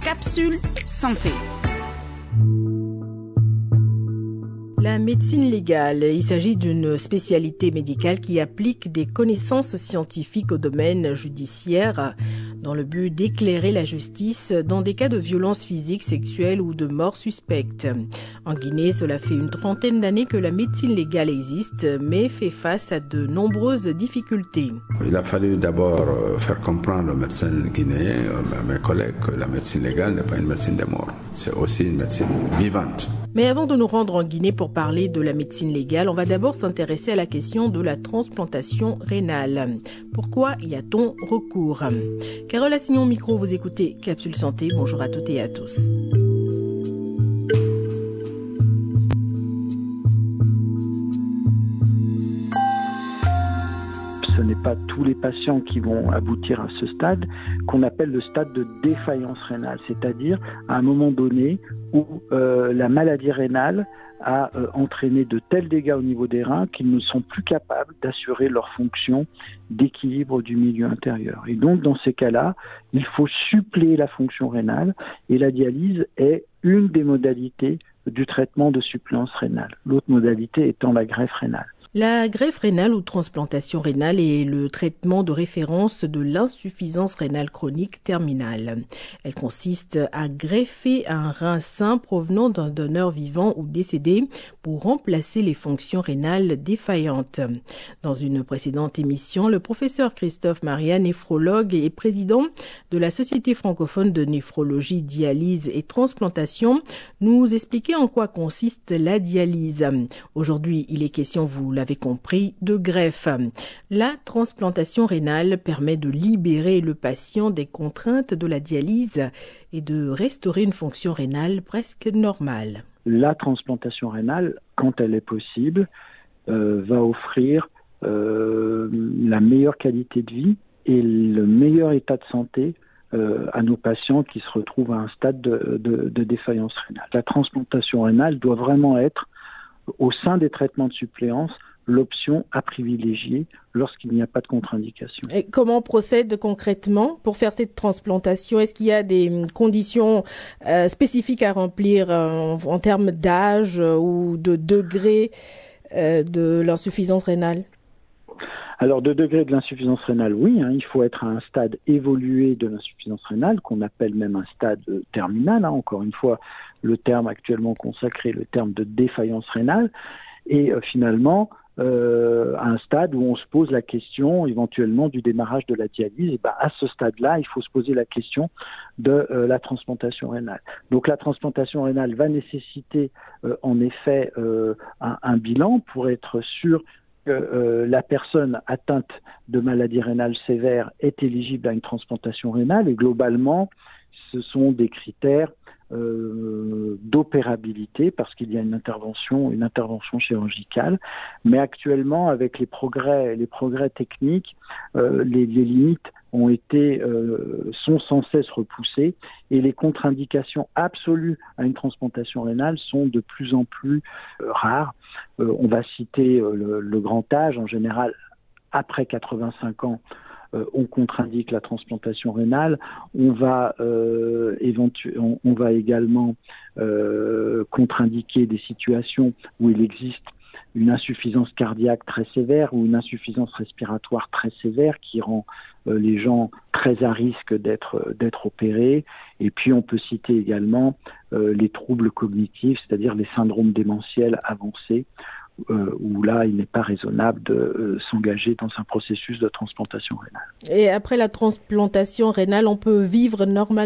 Capsule Santé. La médecine légale, il s'agit d'une spécialité médicale qui applique des connaissances scientifiques au domaine judiciaire dans le but d'éclairer la justice dans des cas de violence physique, sexuelle ou de mort suspecte. En Guinée, cela fait une trentaine d'années que la médecine légale existe, mais fait face à de nombreuses difficultés. Il a fallu d'abord faire comprendre aux médecins guinéens, à mes collègues, que la médecine légale n'est pas une médecine des morts. C'est aussi une médecine vivante. Mais avant de nous rendre en Guinée pour parler de la médecine légale, on va d'abord s'intéresser à la question de la transplantation rénale. Pourquoi y a-t-on recours? Carole Assignon au micro, vous écoutez Capsule Santé. Bonjour à toutes et à tous. Ce n'est pas tous les patients qui vont aboutir à ce stade qu'on appelle le stade de défaillance rénale, c'est-à-dire à un moment donné où la maladie rénale a entraîné de tels dégâts au niveau des reins qu'ils ne sont plus capables d'assurer leur fonction d'équilibre du milieu intérieur. Et donc dans ces cas-là, il faut suppléer la fonction rénale et la dialyse est une des modalités du traitement de suppléance rénale. L'autre modalité étant la greffe rénale. La greffe rénale ou transplantation rénale est le traitement de référence de l'insuffisance rénale chronique terminale. Elle consiste à greffer un rein sain provenant d'un donneur vivant ou décédé pour remplacer les fonctions rénales défaillantes. Dans une précédente émission, le professeur Christophe Maria, néphrologue et président de la Société francophone de néphrologie, dialyse et transplantation, nous expliquait en quoi consiste la dialyse. Aujourd'hui, il est question, vous l'avez compris, de greffe. La transplantation rénale permet de libérer le patient des contraintes de la dialyse et de restaurer une fonction rénale presque normale. La transplantation rénale, quand elle est possible, va offrir la meilleure qualité de vie et le meilleur état de santé à nos patients qui se retrouvent à un stade de défaillance rénale. La transplantation rénale doit vraiment être, au sein des traitements de suppléance, l'option à privilégier lorsqu'il n'y a pas de contre-indication. Et comment on procède concrètement pour faire cette transplantation? Est-ce qu'il y a des conditions spécifiques à remplir en termes d'âge ou de degré de l'insuffisance rénale? Alors, de degré de l'insuffisance rénale, oui, il faut être à un stade évolué de l'insuffisance rénale, qu'on appelle même un stade terminal. Encore une fois, le terme actuellement consacré, le terme de défaillance rénale. Et finalement, à un stade où on se pose la question éventuellement du démarrage de la dialyse, et à ce stade-là, il faut se poser la question de la transplantation rénale. Donc la transplantation rénale va nécessiter en effet un bilan pour être sûr que la personne atteinte de maladie rénale sévère est éligible à une transplantation rénale et globalement, ce sont des critères d'opérabilité parce qu'il y a une intervention chirurgicale, mais actuellement avec les progrès techniques, les limites sont sans cesse repoussées et les contre-indications absolues à une transplantation rénale sont de plus en plus rares. On va citer le grand âge, en général après 85 ans. On contre-indique la transplantation rénale. On va également contre-indiquer des situations où il existe une insuffisance cardiaque très sévère ou une insuffisance respiratoire très sévère qui rend les gens très à risque d'être opérés. Et puis on peut citer également les troubles cognitifs, c'est-à-dire les syndromes démentiels avancés, où là, il n'est pas raisonnable de s'engager dans un processus de transplantation rénale. Et après la transplantation rénale, on peut vivre normalement ?